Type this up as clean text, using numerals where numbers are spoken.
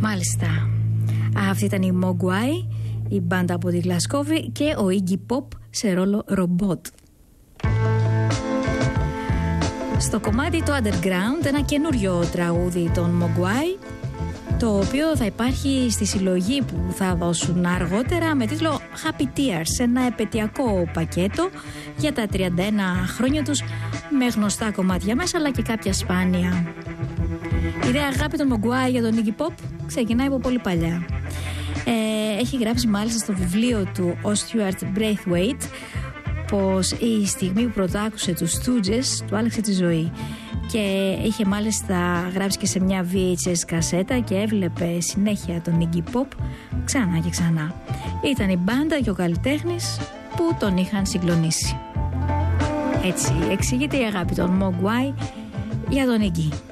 Μάλιστα. Αυτή ήταν η Mogwai, η μπάντα από τη Γλασκόβη, και ο Iggy Pop σε ρόλο ρομπότ. Στο κομμάτι το Underground, ένα καινούριο τραγούδι των Mogwai, το οποίο θα υπάρχει στη συλλογή που θα δώσουν αργότερα με τίτλο Happy Tears, ένα επαιτειακό πακέτο για τα 31 χρόνια τους, με γνωστά κομμάτια μέσα αλλά και κάποια σπάνια. Η ιδέα αγάπη των Mogwai για τον Iggy Pop ξεκινάει από πολύ παλιά. Έχει γράψει μάλιστα στο βιβλίο του ο Stuart Braithwaite πως η στιγμή που πρώτα άκουσε τους Stooges του άλλαξε τη ζωή, και είχε μάλιστα γράψει και σε μια VHS κασέτα και έβλεπε συνέχεια τον Iggy Pop ξανά και ξανά. Ήταν η μπάντα και ο καλλιτέχνης που τον είχαν συγκλονίσει. Έτσι εξηγείται η αγάπη των Mogwai για τον Iggy.